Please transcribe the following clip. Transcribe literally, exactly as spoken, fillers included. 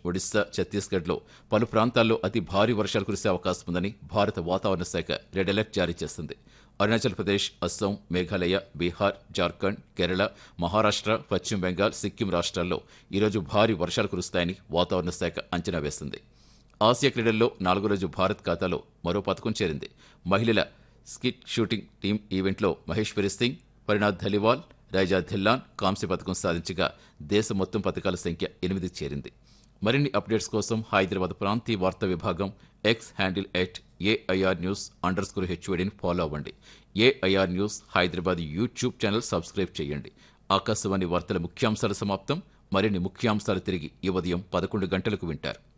ఒడిశా, ఛత్తీస్గఢ్లో పలు ప్రాంతాల్లో అతి భారీ వర్షాలు కురిసే అవకాశం ఉందని భారత వాతావరణ శాఖ రెడ్ అలర్ట్ జారీ చేసింది. అరుణాచల్ ప్రదేశ్, అస్సాం, మేఘాలయ, బీహార్, జార్ఖండ్, కేరళ, మహారాష్ట్ర, పశ్చిమ బెంగాల్, సిక్కిం రాష్ట్రాల్లో ఈరోజు భారీ వర్షాలు కురుస్తాయని వాతావరణ శాఖ అంచనా వేసింది. ఆసియా క్రీడల్లో నాలుగో రోజు భారత్ ఖాతాలో మరో పథకం చేరింది. మహిళల స్కిట్ షూటింగ్ టీం ఈవెంట్లో మహేశ్వరి సింగ్, పరిణాథ్ ధలివాల్, రైజా ధిల్లాన్ కాంస్య పథకం సాధించగా దేశం మొత్తం పథకాల సంఖ్య ఎనిమిది చేరింది. మరిన్ని అప్డేట్స్ కోసం హైదరాబాద్ ప్రాంతీయ వార్తా విభాగం X handle at AIR news under score హెచ్ఓడిని follow అవ్వండి. AIR news Hyderabad YouTube channel subscribe చేయండి. ఆకాశవాణి వార్తల ముఖ్యాంశాల సమాప్తం. మరిన్ని ముఖ్యాంశాలు తిరిగి ఈ ఉదయం పదకొండు గంటలకు వింటారు.